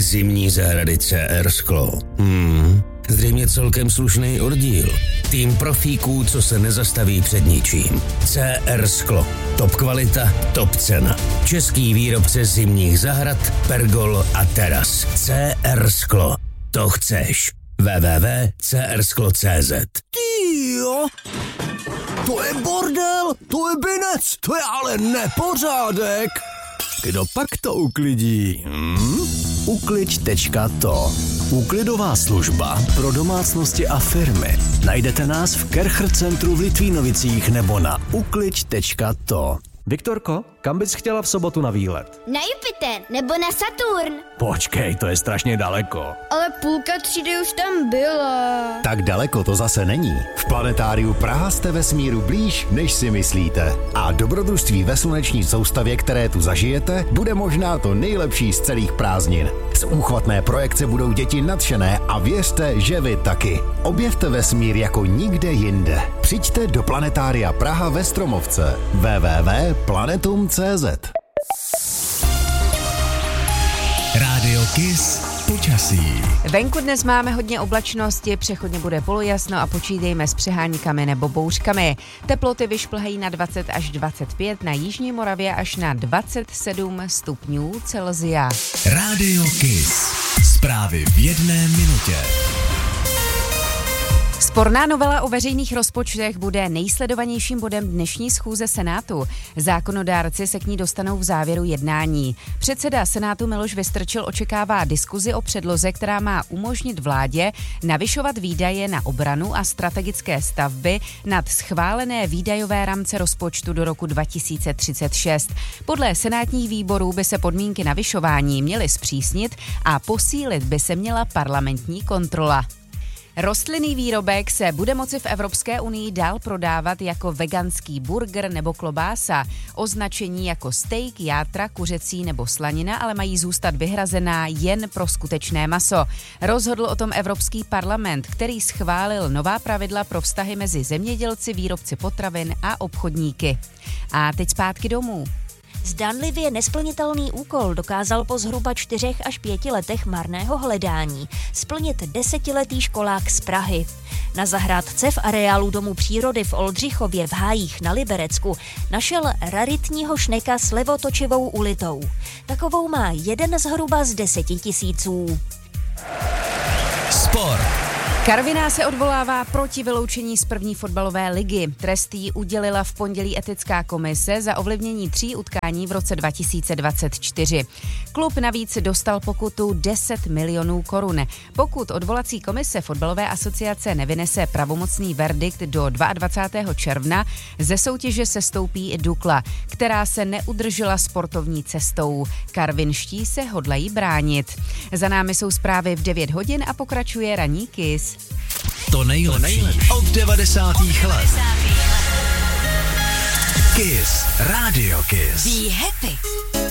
Zimní zahrady CR Sklo. Zřejmě celkem slušný oddíl. Tým profíků, co se nezastaví před ničím. CR Sklo. Top kvalita, top cena. Český výrobce zimních zahrad, pergol a teras. CR Sklo. To chceš. www.crsklo.cz. Tyjo, to je bordel, to je binec, to je ale nepořádek. Kdo pak to uklidí? Ukliď.to. Úklidová služba pro domácnosti a firmy. Najdete nás v Kercher centru v Litvínovicích nebo na ukliď.to. Viktorko, kam bys chtěla v sobotu na výlet? Na Jupiter nebo na Saturn. Počkej, to je strašně daleko. Ale půlka třídy už tam byla. Tak daleko to zase není. V Planetáriu Praha jste vesmíru blíž, než si myslíte. A dobrodružství ve sluneční soustavě, které tu zažijete, bude možná to nejlepší z celých prázdnin. Z úchvatné projekce budou děti nadšené a věřte, že vy taky. Objevte vesmír jako nikde jinde. Přijďte do Planetária Praha ve Stromovce. www.planetum.cz. Rádio Kiss počasí. Venku dnes máme hodně oblačnosti, přechodně bude polojasno a počítejme s přeháníkami nebo bouřkami. Teploty vyšplhají na 20 až 25, na jižní Moravě až na 27 stupňů Celsia. Rádio Kiss. Zprávy v 1 minutě. Sporná novela o veřejných rozpočtech bude nejsledovanějším bodem dnešní schůze Senátu. Zákonodárci se k ní dostanou v závěru jednání. Předseda Senátu Miloš Vystrčil očekává diskuzi o předloze, která má umožnit vládě navyšovat výdaje na obranu a strategické stavby nad schválené výdajové rámce rozpočtu do roku 2036. Podle senátních výborů by se podmínky navyšování měly zpřísnit a posílit by se měla parlamentní kontrola. Rostlinný výrobek se bude moci v Evropské unii dál prodávat jako veganský burger nebo klobása. Označení jako steak, játra, kuřecí nebo slanina ale mají zůstat vyhrazená jen pro skutečné maso. Rozhodl o tom Evropský parlament, který schválil nová pravidla pro vztahy mezi zemědělci, výrobci potravin a obchodníky. A teď zpátky domů. Zdánlivě nesplnitelný úkol dokázal po zhruba 4 až 5 letech marného hledání splnit 10letý školák z Prahy. Na zahrádce v areálu Domu přírody v Oldřichově v Hájích na Liberecku našel raritního šneka s levotočivou ulitou. Takovou má jeden zhruba z 10 000. Sport. Karviná se odvolává proti vyloučení z první fotbalové ligy. Trest jí udělila v pondělí etická komise za ovlivnění 3 utkání v roce 2024. Klub navíc dostal pokutu 10 milionů korun. Pokud odvolací komise fotbalové asociace nevynese pravomocný verdikt do 22. června, ze soutěže sestoupí i Dukla, která se neudržela sportovní cestou. Karvinští se hodlají bránit. Za námi jsou zprávy v 9 hodin a pokračuje ranní Kiss. To nejlepší od 90. let. Kiss. Radio Kiss. Be happy.